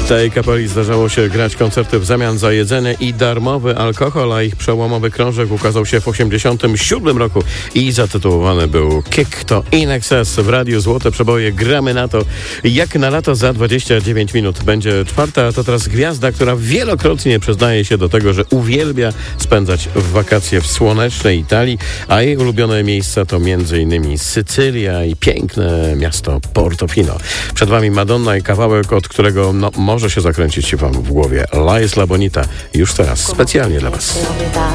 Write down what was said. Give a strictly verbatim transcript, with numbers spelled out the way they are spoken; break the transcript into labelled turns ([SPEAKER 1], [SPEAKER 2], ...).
[SPEAKER 1] Tej kapeli zdarzało się grać koncerty w zamian za jedzenie i darmowy alkohol, a ich przełomowy krążek ukazał się w osiemdziesiątym siódmym roku i zatytułowany był Kick to In Excess. W Radiu Złote Przeboje gramy na to, jak na lato za dwadzieścia dziewięć minut. Będzie czwarta, to teraz gwiazda, która wielokrotnie przyznaje się do tego, że uwielbia spędzać wakacje w słonecznej Italii, a jej ulubione miejsca to m.in. Sycylia i piękne miasto Portofino. Przed wami Madonna i kawałek, od którego no, może się zakręcić wam w głowie. La Isla Bonita już teraz specjalnie dla was.